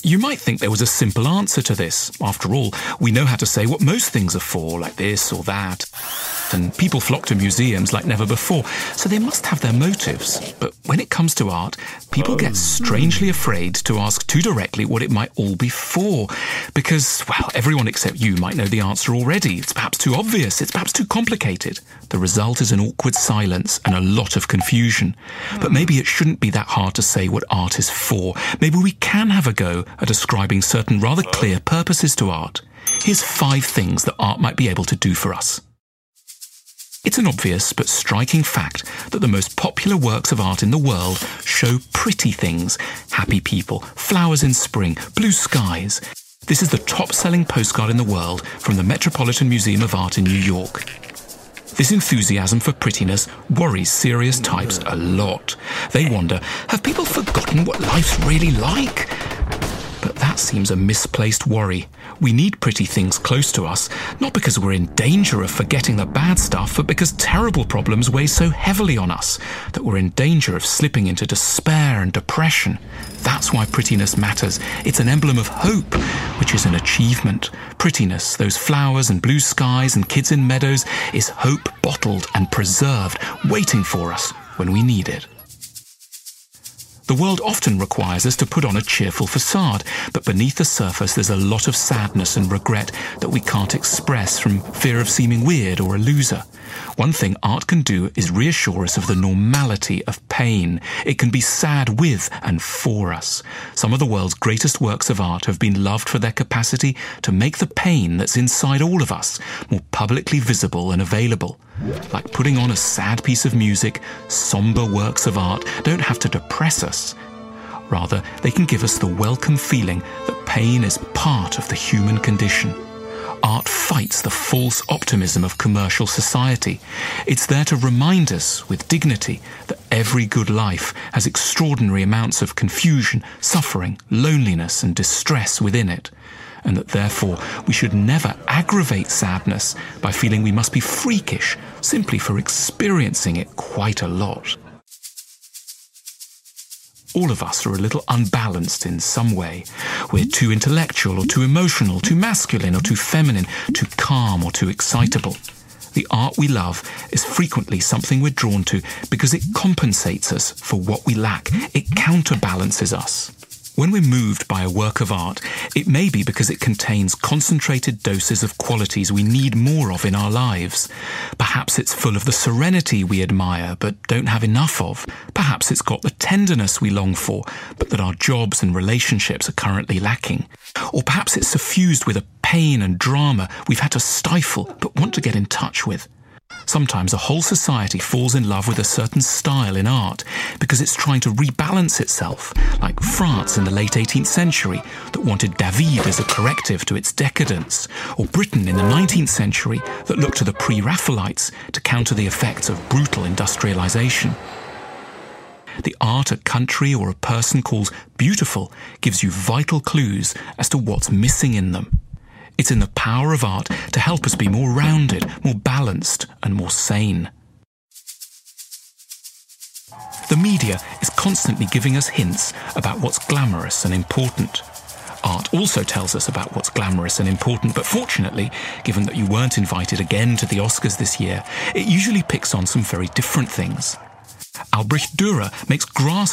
You might think there was a simple answer to this. After all, we know how to say what most things are for, like this or that. And people flock to museums like never before, so they must have their motives. But when it comes to art, people get strangely afraid to ask too directly what it might all be for. Because, well, everyone except you might know the answer already. It's perhaps too obvious, it's perhaps too complicated. The result is an awkward silence and a lot of confusion. But maybe it shouldn't be that hard to say what art is for. Maybe we can have a go at ascribing certain rather clear purposes to art. Here's 5 things that art might be able to do for us. It's an obvious but striking fact that the most popular works of art in the world show pretty things. Happy people, flowers in spring, blue skies. This is the top-selling postcard in the world from the Metropolitan Museum of Art in New York. This enthusiasm for prettiness worries serious types a lot. They wonder, have people forgotten what life's really like? But that seems a misplaced worry. We need pretty things close to us, not because we're in danger of forgetting the bad stuff, but because terrible problems weigh so heavily on us that we're in danger of slipping into despair and depression. That's why prettiness matters. It's an emblem of hope, which is an achievement. Prettiness, those flowers and blue skies and kids in meadows, is hope bottled and preserved, waiting for us when we need it. The world often requires us to put on a cheerful facade, but beneath the surface there's a lot of sadness and regret that we can't express from fear of seeming weird or a loser. One thing art can do is reassure us of the normality of pain. It can be sad with and for us. Some of the world's greatest works of art have been loved for their capacity to make the pain that's inside all of us more publicly visible and available. Like putting on a sad piece of music, somber works of art don't have to depress us. Rather, they can give us the welcome feeling that pain is part of the human condition. Art fights the false optimism of commercial society. It's there to remind us with dignity that every good life has extraordinary amounts of confusion, suffering, loneliness and distress within it, and that therefore we should never aggravate sadness by feeling we must be freakish simply for experiencing it quite a lot. All of us are a little unbalanced in some way. We're too intellectual or too emotional, too masculine or too feminine, too calm or too excitable. The art we love is frequently something we're drawn to because it compensates us for what we lack. It counterbalances us. When we're moved by a work of art, it may be because it contains concentrated doses of qualities we need more of in our lives. Perhaps it's full of the serenity we admire but don't have enough of. Perhaps it's got the tenderness we long for, but that our jobs and relationships are currently lacking. Or perhaps it's suffused with a pain and drama we've had to stifle but want to get in touch with. Sometimes a whole society falls in love with a certain style in art because it's trying to rebalance itself, like France in the late 18th century that wanted David as a corrective to its decadence, or Britain in the 19th century that looked to the pre-Raphaelites to counter the effects of brutal industrialization. The art a country or a person calls beautiful gives you vital clues as to what's missing in them. It's in the power of art to help us be more rounded, more balanced, and more sane. The media is constantly giving us hints about what's glamorous and important. Art also tells us about what's glamorous and important, but fortunately, given that you weren't invited again to the Oscars this year, it usually picks on some very different things. Albrecht Dürer makes grass